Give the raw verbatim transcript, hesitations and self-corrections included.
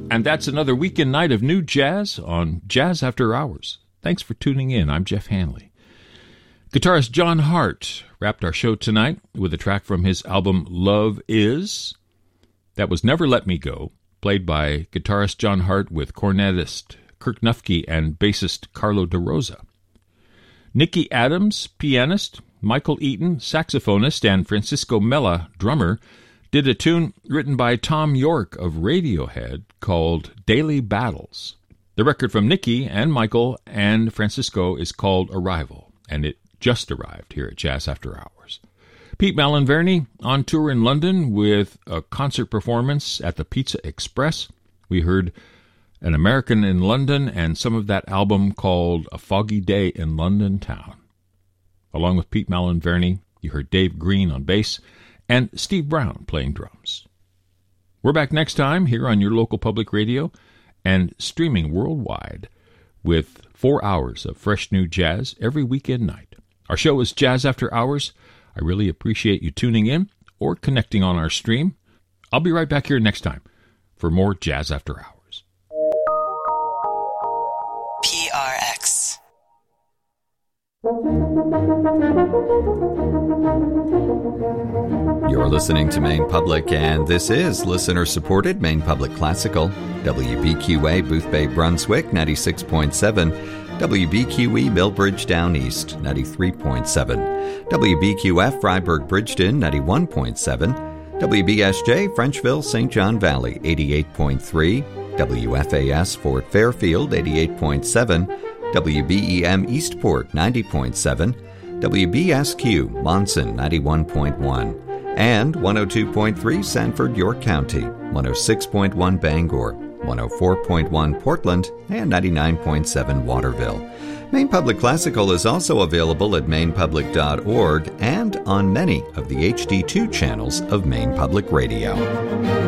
And that's another weekend night of new jazz on Jazz After Hours. Thanks for tuning in. I'm Jeff Hanley. Guitarist John Hart wrapped our show tonight with a track from his album Love Is. That was Never Let Me Go, played by guitarist John Hart with cornetist Kirk Nufke and bassist Carlo DeRosa. Nicky Adams, pianist, Michael Eaton, saxophonist, and Francisco Mella, drummer, did a tune written by Tom York of Radiohead called Daily Battles. The record from Nicky and Michael and Francisco is called Arrival, and it just arrived here at Jazz After Hours. Pete Malinverni on tour in London with a concert performance at the Pizza Express. We heard An American in London and some of that album called A Foggy Day in London Town. Along with Pete Malinverni, you heard Dave Green on bass and Steve Brown playing drums. We're back next time here on your local public radio and streaming worldwide with four hours of fresh new jazz every weekend night. Our show is Jazz After Hours. I really appreciate you tuning in or connecting on our stream. I'll be right back here next time for more Jazz After Hours. P R X. You're listening to Maine Public, and this is listener-supported Maine Public Classical. W B Q A Booth Bay, Brunswick, ninety-six point seven. W B Q E Millbridge Down East, ninety-three point seven. W B Q F Freiburg Bridgeton, ninety-one point seven. W B S J Frenchville Saint John Valley, eighty-eight point three. W F A S Fort Fairfield, eighty-eight point seven. W B E M Eastport, ninety point seven. W B S Q Monson, ninety-one point one. And one oh two point three Sanford, York County, one oh six point one Bangor, one oh four point one Portland, and ninety-nine point seven Waterville. Maine Public Classical is also available at maine public dot org and on many of the H D two channels of Maine Public Radio.